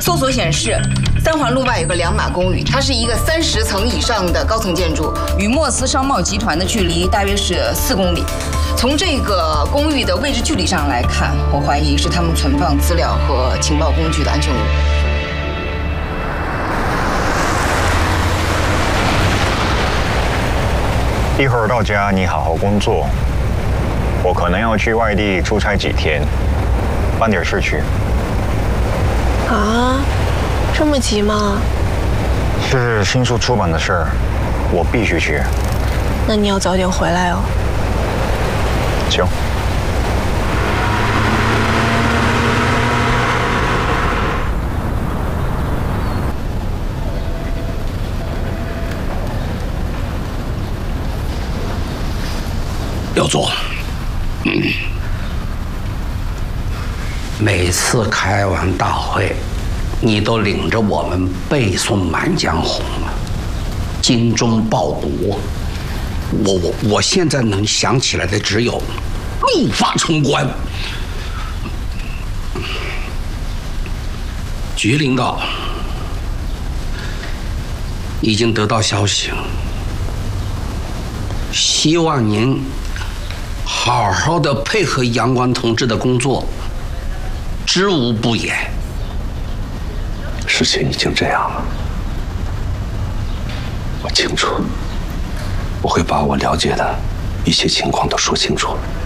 搜索显示，三环路外有个2码公寓，它是一个30层以上的高层建筑，与莫斯商贸集团的距离大约是4公里。从这个公寓的位置距离上来看，我怀疑是他们存放资料和情报工具的安全屋。 一会儿到家，你好好工作。我可能要去外地出差几天，办点事去。 啊，这么急吗？ 是新书出版的事儿，我必须去。 那你要早点回来哦。 行。 刘总，每次开完大会，你都领着我们背诵《满江红》精忠报国。我现在能想起来的只有怒发冲冠。局领导已经得到消息，希望您好好的配合杨光同志的工作，知无不言。 事情已经这样了，我清楚，我会把我了解的一切情况都说清楚。